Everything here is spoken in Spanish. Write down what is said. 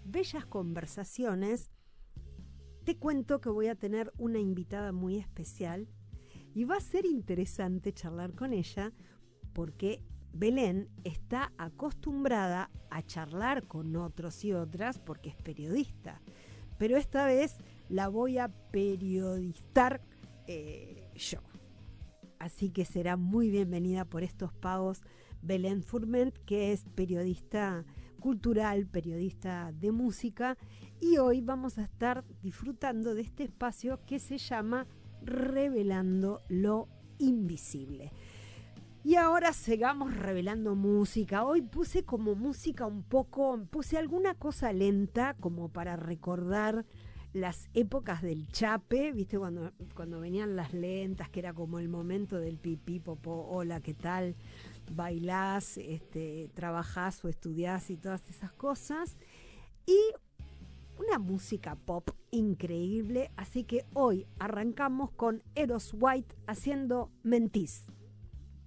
bellas conversaciones, te cuento que voy a tener una invitada muy especial y va a ser interesante charlar con ella porque Belén está acostumbrada a charlar con otros y otras porque es periodista, pero esta vez la voy a periodistar yo. Así que será muy bienvenida por estos pagos Belén Furment, que es periodista cultural, periodista de música, y hoy vamos a estar disfrutando de este espacio que se llama Revelando lo Invisible. Y ahora sigamos revelando música. Hoy puse como música puse alguna cosa lenta como para recordar las épocas del chape, ¿viste? Cuando venían las lentas, que era como el momento del pipí, popó, hola, ¿qué tal? Bailás, trabajás o estudiás y todas esas cosas. Y una música pop increíble, así que hoy arrancamos con Eros White haciendo Mentís.